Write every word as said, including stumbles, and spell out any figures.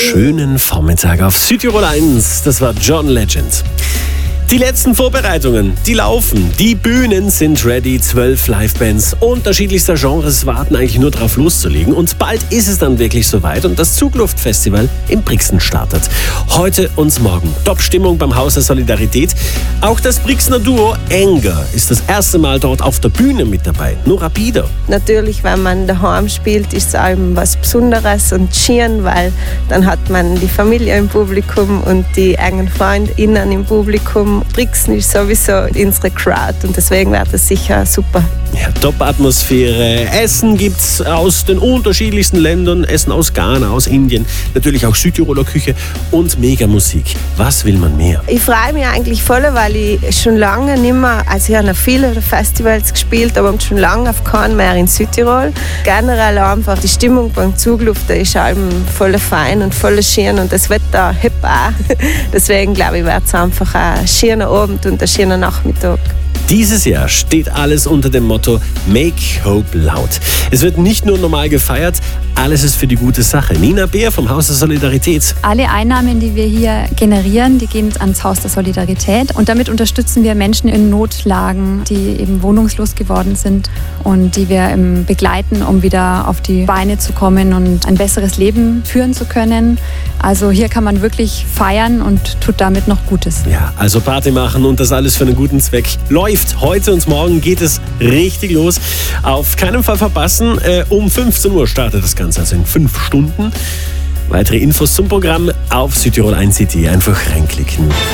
schönen Vormittag auf Südtirol eins. Das war John Legend. Die letzten Vorbereitungen, die laufen. Die Bühnen sind ready. Zwölf Livebands unterschiedlichster Genres warten eigentlich nur darauf loszulegen. Und bald ist es dann wirklich soweit und das Zugluftfestival in Brixen startet. Heute und morgen. Top-Stimmung beim Haus der Solidarität. Auch das Brixener Duo Anger ist das erste Mal dort auf der Bühne mit dabei. Nora Bieder. Natürlich, wenn man daheim spielt, ist es allem was Besonderes und schön, weil dann hat man die Familie im Publikum und die engen FreundInnen im Publikum. Brixen ist sowieso unsere Crowd und deswegen wird es sicher super. Ja, Top-Atmosphäre. Essen gibt's aus den unterschiedlichsten Ländern. Essen aus Ghana, aus Indien. Natürlich auch Südtiroler Küche und Mega-Musik. Was will man mehr? Ich freue mich eigentlich voll, weil ich schon lange nicht mehr, also ich habe noch viele Festivals gespielt, aber schon lange auf keinen mehr in Südtirol. Generell einfach die Stimmung beim Zugluft ist allem voll fein und voll schön und das Wetter hip auch. Deswegen glaube ich, wird es einfach ein schöner Abend und ein schöner Nachmittag. Dieses Jahr steht alles unter dem Motto Make Hope Loud. Es wird nicht nur normal gefeiert, alles ist für die gute Sache. Nina Beer vom Haus der Solidarität. Alle Einnahmen, die wir hier generieren, die gehen ans Haus der Solidarität. Und damit unterstützen wir Menschen in Notlagen, die eben wohnungslos geworden sind und die wir begleiten, um wieder auf die Beine zu kommen und ein besseres Leben führen zu können. Also hier kann man wirklich feiern und tut damit noch Gutes. Ja, also Party machen und das alles für einen guten Zweck läuft. Heute und morgen geht es richtig los. Auf keinen Fall verpassen. Äh, um fünfzehn Uhr startet das Ganze, also in fünf Stunden. Weitere Infos zum Programm auf Südtirol eins punkt at einfach reinklicken.